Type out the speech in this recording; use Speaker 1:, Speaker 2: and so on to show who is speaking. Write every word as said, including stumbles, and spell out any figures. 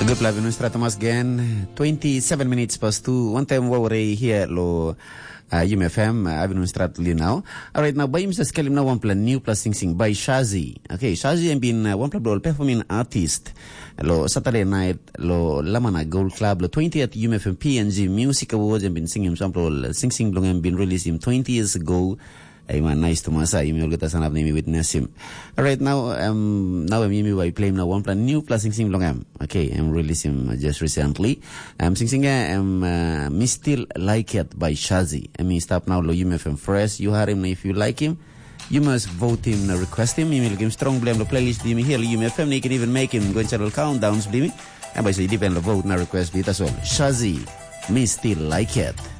Speaker 1: Good live in Stratomas again. twenty-seven minutes past two. One time we were here lo uh, U M F M. I've been strat now. All right, now by Mister Skelim now one plan new plus sing sing by Shazi. Okay, Shazi and been uh, one plan performing artist. Lo Saturday night lo Lamana Gold Club lo twentieth U M F M P N G Music Awards and been singing sample sing sing long and been released him twenty years ago. Ay man, nice to masa. Imi ulit asan nimi witness him. Alright, now, um, now I'm Imi by playing now one plan new plus sing sing long am. Okay, I'm releasing him just recently. I'm sing sing I'm uh, Me Still Like It by Shazi. I mean, stop now lo U M F M first. You heard him if you like him. You must vote him, uh, request him. Imi give him strong blame the playlist. Imi here U M F M. You can even make him go in channel countdowns. Blame. And by say depend the vote na request bit as well. Shazi, Me Still Like It.